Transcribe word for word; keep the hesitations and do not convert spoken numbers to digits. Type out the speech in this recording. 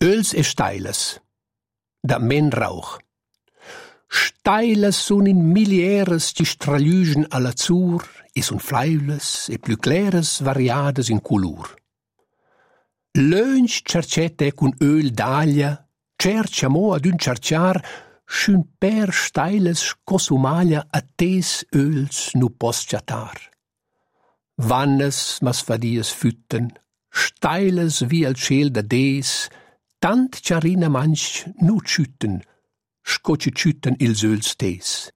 Öls e steiles. Da men rauch. Steiles sun in milieres ci stragliugen all'azur e sun flaiules e plü clares variades in culur. Lönch cercete cun öl d'aglia, cercia mo ad un cerciar schün per steiles scosumaglia a tes öls nu pos chatar. Vannes mas fadies fütten, steiles wie al ciel da des, tant charina manch nu schütten, scoce schütten ils öls tes.